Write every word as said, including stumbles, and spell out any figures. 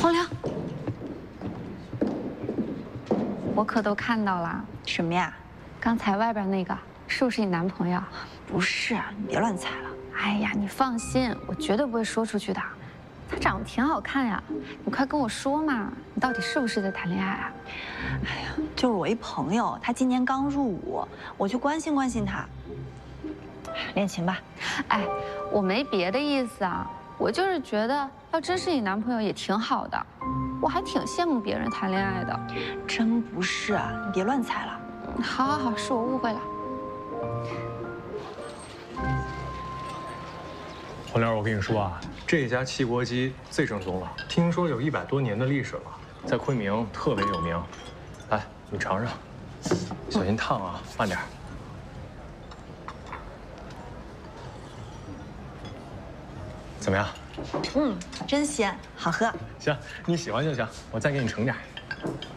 黄粱，我可都看到了。 什么呀？ 刚才外边那个是不是你男朋友？ 不是，你别乱猜了。 哎呀，你放心，我绝对不会说出去的。他长得挺好看呀，你快跟我说嘛，你到底是不是在谈恋爱啊？ 哎呀，就是我一朋友，他今年刚入伍，我去关心关心他。练琴吧。 哎，我没别的意思啊，我就是觉得，要真是你男朋友也挺好的，我还挺羡慕别人谈恋爱的。 真不是，你别乱猜了。 好好好，是我误会了。 黄莲，我跟你说啊，这家汽锅鸡最正宗了，听说有一百多年的历史了，在昆明特别有名。来，你尝尝，小心烫啊，慢点。怎么样？ 嗯，真鲜，好喝。 行，你喜欢就行，我再给你盛点。